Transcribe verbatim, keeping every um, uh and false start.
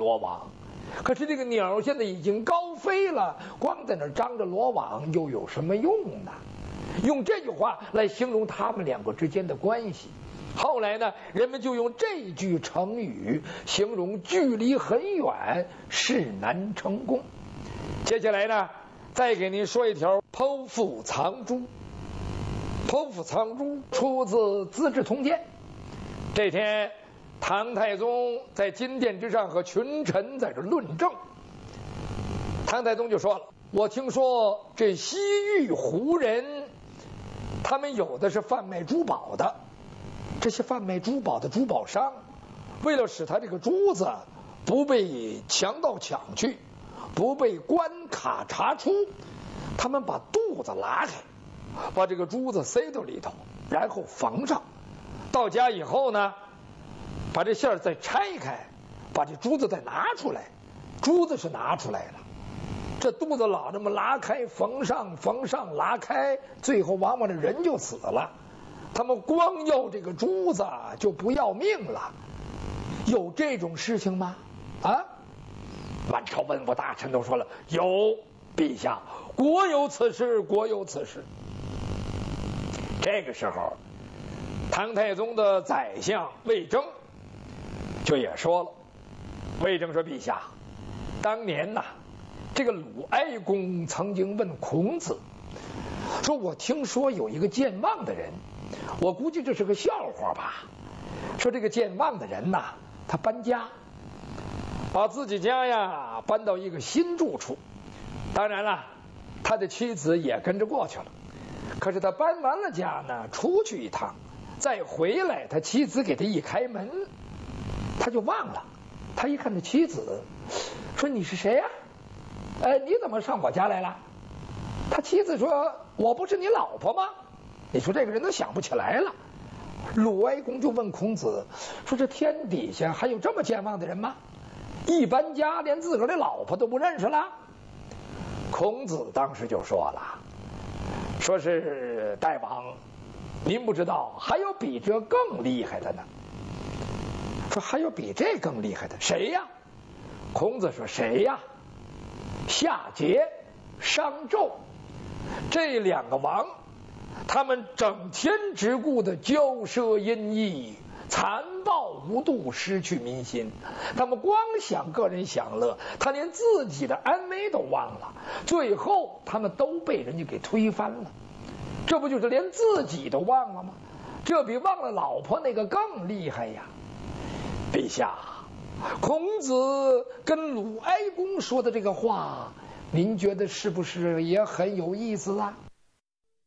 罗网。可是这个鸟现在已经高飞了，光在那儿张着罗网又有什么用呢？用这句话来形容他们两个之间的关系。后来呢，人们就用这句成语形容距离很远，事难成功。接下来呢，再给您说一条剖腹藏珠。剖腹藏珠出自《资治通鉴》。这天，唐太宗在金殿之上和群臣在这论政。唐太宗就说了：“我听说这西域胡人，他们有的是贩卖珠宝的。这些贩卖珠宝的珠宝商，为了使他这个珠子不被强盗抢去，不被关卡查出，他们把肚子拉开，把这个珠子塞到里头，然后缝上。到家以后呢，把这馅儿再拆开，把这珠子再拿出来，珠子是拿出来了。这肚子老这么拉开缝上缝上拉开，最后往往这人就死了。他们光要这个珠子就不要命了，有这种事情吗？啊！满朝文武大臣都说了，有，陛下，国有此事，国有此事。这个时候，唐太宗的宰相魏征就也说了，魏征说：“陛下，当年呐，这个鲁哀公曾经问孔子，说我听说有一个健忘的人。”我估计这是个笑话吧。说这个健忘的人呐，他搬家，把自己家呀搬到一个新住处。当然了，他的妻子也跟着过去了。可是他搬完了家呢，出去一趟，再回来，他妻子给他一开门，他就忘了。他一看他妻子，说：“你是谁呀？呃，你怎么上我家来了？”他妻子说：“我不是你老婆吗？”你说这个人都想不起来了。鲁哀公就问孔子说：“这天底下还有这么健忘的人吗？一搬家连自个儿的老婆都不认识了？”孔子当时就说了，说是大王，您不知道，还有比这更厉害的呢。说还有比这更厉害的，谁呀？孔子说：“谁呀？夏桀、商纣这两个王。他们整天只顾的骄奢淫逸，残暴无度，失去民心。他们光想个人享乐，他连自己的安危都忘了，最后他们都被人家给推翻了。这不就是连自己都忘了吗？这比忘了老婆那个更厉害呀！陛下，孔子跟鲁哀公说的这个话，您觉得是不是也很有意思啊？